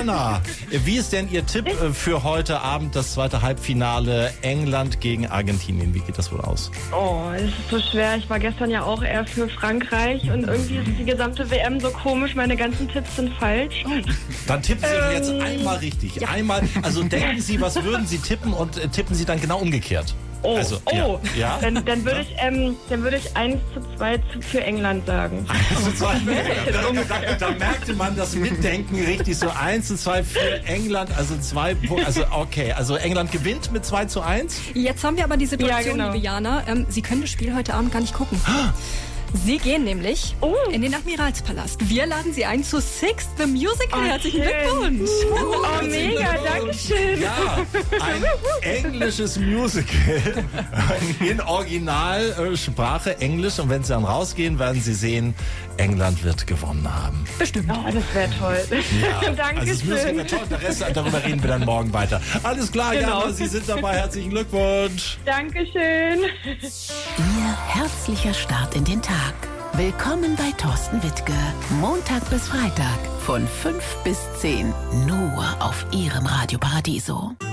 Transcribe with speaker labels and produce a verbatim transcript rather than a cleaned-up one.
Speaker 1: Jana, wie ist denn Ihr Tipp äh, für heute Abend, das zweite Halbfinale England gegen Argentinien? Wie geht das wohl aus?
Speaker 2: Oh, es ist so schwer. Ich war gestern ja auch eher für Frankreich und irgendwie ist die gesamte W M so komisch. Meine ganzen Tipps sind falsch.
Speaker 1: Dann tippen Sie
Speaker 2: Ähm,
Speaker 1: jetzt einmal richtig.
Speaker 2: ja.
Speaker 1: Einmal, also denken Sie, was würden Sie tippen und äh, tippen Sie dann genau umgekehrt.
Speaker 2: Oh,
Speaker 1: Also,
Speaker 2: oh.
Speaker 1: ja. Ja?
Speaker 2: Dann, dann würde ich, ähm, dann würde ich eins zu zwei zu, für England sagen.
Speaker 1: Also zwei, da, da merkte man das Mitdenken richtig so. eins zu zwei für England, also zwei Punkte. Also okay, also England gewinnt mit zwei zu eins.
Speaker 3: Jetzt haben wir aber die Situation,
Speaker 2: Ja, genau.
Speaker 3: liebe Jana, ähm, Sie können das Spiel heute Abend gar nicht gucken. Sie gehen nämlich
Speaker 2: Oh.
Speaker 3: in den Admiralspalast. Wir laden Sie ein zu Six the Musical.
Speaker 2: Oh,
Speaker 3: Herzlichen
Speaker 2: schön.
Speaker 3: Glückwunsch.
Speaker 2: Oh, mega, danke schön.
Speaker 1: Ja, ein englisches Musical in Originalsprache Englisch. Und wenn Sie dann rausgehen, werden Sie sehen, England wird gewonnen haben.
Speaker 3: Bestimmt.
Speaker 2: Oh, das wäre toll.
Speaker 1: Ja,
Speaker 2: Danke
Speaker 1: also das Musical
Speaker 2: schön.
Speaker 1: wird toll. Der Rest, darüber reden wir dann morgen weiter. Alles klar,
Speaker 2: Genau.
Speaker 1: Jana, Sie sind dabei. Herzlichen Glückwunsch.
Speaker 2: Dankeschön.
Speaker 4: Ihr herzlicher Start in den Tag. Willkommen bei Thorsten Wittke. Montag bis Freitag von fünf bis zehn. Nur auf Ihrem Radio Paradiso.